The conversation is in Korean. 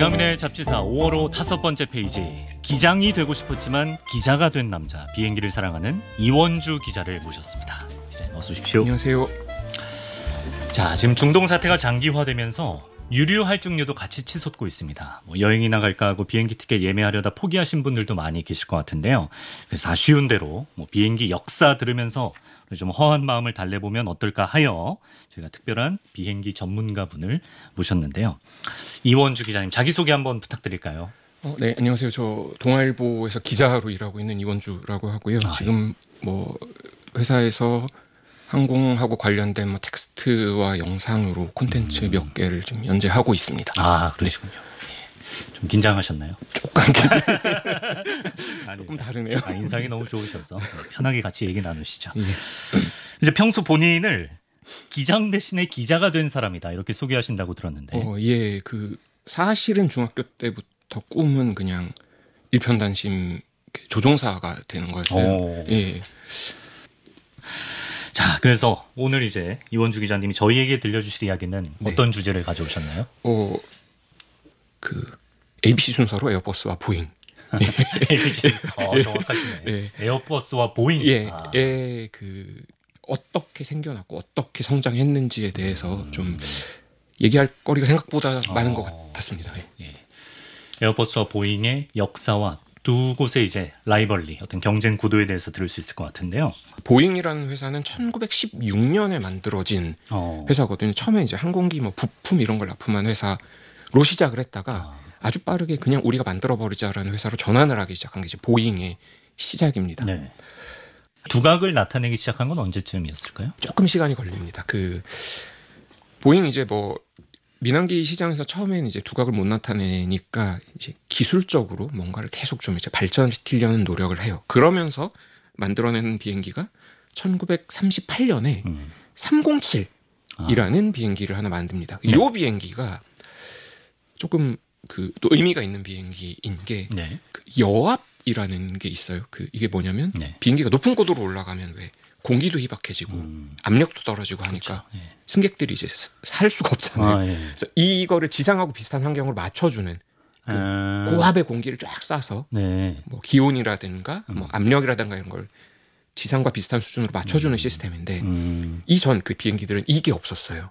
이강민의 잡지사 5월호 5번째 페이지. 기장이 되고 싶었지만 기자가 된 남자, 비행기를 사랑하는 이원주 기자를 모셨습니다. 기자님 어서 오십시오. 안녕하세요. 자, 지금 중동 사태가 장기화되면서 유류 할증료도 같이 치솟고 있습니다. 여행이나 갈까 하고 비행기 티켓 예매하려다 포기하신 분들도 많이 계실 것 같은데요. 그래서 아쉬운 대로 비행기 역사 들으면서 좀 허한 마음을 달래보면 어떨까 하여 저희가 특별한 비행기 전문가 분을 모셨는데요. 이원주 기자님 자기소개 한번 부탁드릴까요? 네, 안녕하세요. 저 동아일보에서 기자로 일하고 있는 이원주라고 하고요. 지금 회사에서 항공하고 관련된 텍스트와 영상으로 콘텐츠 몇 개를 지금 연재하고 있습니다. 아, 그러시군요. 네. 좀 긴장하셨나요? 조금 다르네요. 인상이 너무 좋으셔서 편하게 같이 얘기 나누시죠. 예. 이제 평소 본인을 기장 대신에 기자가 된 사람이다 이렇게 소개하신다고 들었는데. 예, 사실은 중학교 때부터 꿈은 그냥 일편단심 조종사가 되는 거였어요. 예. 자, 그래서 오늘 이제 이원주 기자님이 저희에게 들려주실 이야기는 어떤 주제를 가져오셨나요? ABC 순서로 에어버스와 보잉. 정확하시네. 예. 에어버스와 보잉. 어떻게 생겨났고 어떻게 성장했는지에 대해서 좀 얘기할 거리가 생각보다 많은 것 같았습니다. 예. 에어버스와 보잉의 역사와 두 곳의 이제 라이벌리, 어떤 경쟁 구도에 대해서 들을 수 있을 것 같은데요. 보잉이라는 회사는 1916년에 만들어진 회사거든요. 처음에 이제 항공기 부품 이런 걸 납품한 회사로 시작을 했다가 아주 빠르게 그냥 우리가 만들어버리자라는 회사로 전환을 하기 시작한 게 이제 보잉의 시작입니다. 네. 두각을 나타내기 시작한 건 언제쯤이었을까요? 조금 시간이 걸립니다. 보잉 이제 민항기 시장에서 처음에는 이제 두각을 못 나타내니까 이제 기술적으로 뭔가를 계속 좀 이제 발전시키려는 노력을 해요. 그러면서 만들어낸 비행기가 1938년에 307이라는 비행기를 하나 만듭니다. 이 비행기가 조금 또 의미가 있는 비행기인 게 여압이라는 게 있어요. 이게 뭐냐면 비행기가 높은 고도로 올라가면 왜 공기도 희박해지고 압력도 떨어지고 하니까 그렇죠. 승객들이 이제 살 수가 없잖아요. 그래서 이거를 지상하고 비슷한 환경으로 맞춰주는 고압의 공기를 쫙 쏴서 기온이라든가 압력이라든가 이런 걸 지상과 비슷한 수준으로 맞춰주는 시스템인데 이전 비행기들은 이게 없었어요.